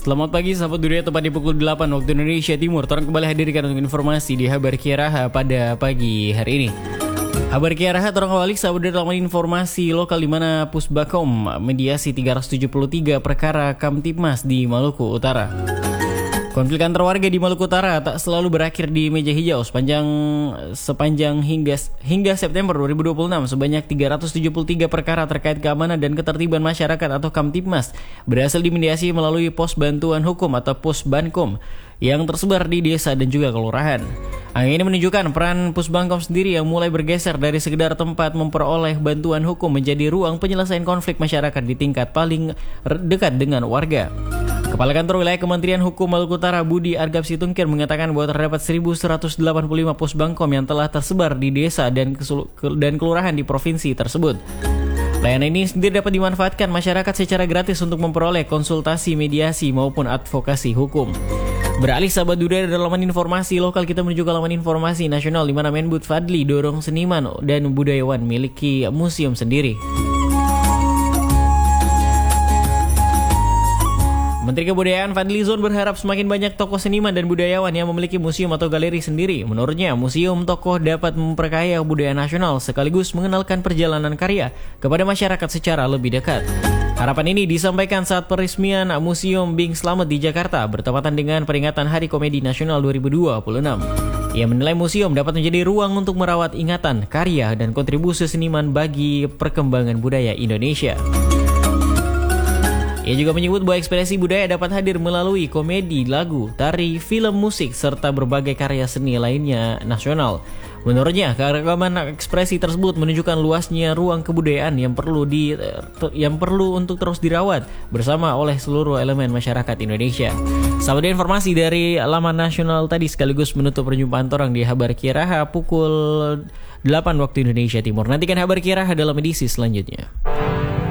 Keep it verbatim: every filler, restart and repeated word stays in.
Selamat pagi sahabat dunia, tepat di pukul delapan waktu Indonesia Timur. Torang kembali hadirkan untuk informasi di Habar Kiaraha pada pagi hari ini. Habar Kiaraha torang awali sahabat dari laman informasi lokal di mana Pusbakom mediasi tiga ratus tujuh puluh tiga perkara Kamtibmas di Maluku Utara. Konflik antar warga di Maluku Utara tak selalu berakhir di meja hijau. Sepanjang sepanjang hingga hingga September dua ribu dua puluh enam sebanyak tiga ratus tujuh puluh tiga perkara terkait keamanan dan ketertiban masyarakat atau Kamtibmas berhasil dimediasi melalui pos bantuan hukum atau Pusbankom yang tersebar di desa dan juga kelurahan. Angka ini menunjukkan peran Pusbankom sendiri yang mulai bergeser dari sekedar tempat memperoleh bantuan hukum menjadi ruang penyelesaian konflik masyarakat di tingkat paling dekat dengan warga. Kepala Kantor Wilayah Kementerian Hukum Maluku Utara Budi Argap Situngkir mengatakan bahwa terdapat seribu seratus delapan puluh lima Pusbankom yang telah tersebar di desa dan, dan kelurahan di provinsi tersebut. Layanan ini sendiri dapat dimanfaatkan masyarakat secara gratis untuk memperoleh konsultasi, mediasi maupun advokasi hukum. Beralih sahabat dunia dari laman informasi lokal, kita menuju ke laman informasi nasional di mana Menbud Fadli dorong seniman dan budayawan miliki museum sendiri. Menteri Kebudayaan Fadli Zon berharap semakin banyak tokoh seniman dan budayawan yang memiliki museum atau galeri sendiri. Menurutnya, museum tokoh dapat memperkaya budaya nasional sekaligus mengenalkan perjalanan karya kepada masyarakat secara lebih dekat. Harapan ini disampaikan saat peresmian Museum Bing Slamet di Jakarta bertepatan dengan peringatan Hari Komedi Nasional dua ribu dua puluh enam. Ia menilai museum dapat menjadi ruang untuk merawat ingatan, karya, dan kontribusi seniman bagi perkembangan budaya Indonesia. Ia juga menyebut bahwa ekspresi budaya dapat hadir melalui komedi, lagu, tari, film, musik, serta berbagai karya seni lainnya nasional. Menurutnya, keragaman ekspresi tersebut menunjukkan luasnya ruang kebudayaan yang perlu di yang perlu untuk terus dirawat bersama oleh seluruh elemen masyarakat Indonesia. Sahabat informasi dari laman nasional tadi sekaligus menutup perjumpaan torang di Habar Kiaraha pukul delapan waktu Indonesia Timur. Nantikan Habar Kiaraha dalam edisi selanjutnya.